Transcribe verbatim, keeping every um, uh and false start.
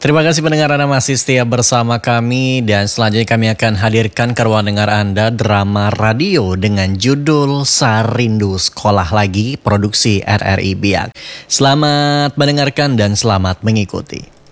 Terima kasih pendengar Anda masih setia bersama kami dan selanjutnya kami akan hadirkan ke ruang dengar Anda drama radio dengan judul Sarindu Sekolah Lagi produksi R R I Biak. Selamat mendengarkan dan selamat mengikuti.